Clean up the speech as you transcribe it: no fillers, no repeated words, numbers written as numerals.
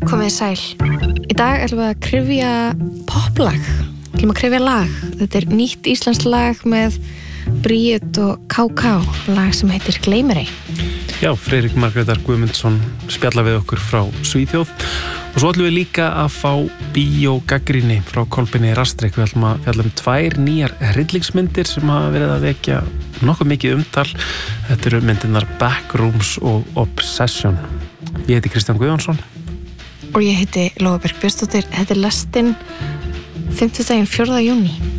Komið sæl. Í dag ætlum við að kryfja poplag. Ætlum að kryfja lag. Þetta nýtt íslenskt lag með Bríet og KK, lag sem heitir Gleymeri. Já, Friðrik Margrétar Guðmundsson spjalla við okkur frá Svíþjóð. Og svo ætlum við líka að fá bíógagnrýni frá Kolbeini Rastrik. Við ætlum að fjalla 2 nýjar hryllingsmyndir sem hafa verið að vekja nokkuð mikið umtal. Þetta eru myndirnar Backrooms og Obsession. Ég heiti Kristján Guðjónsson. Og ég heiti Lóa Björk Björnsdóttir. Þetta lestin 5. 4. júní.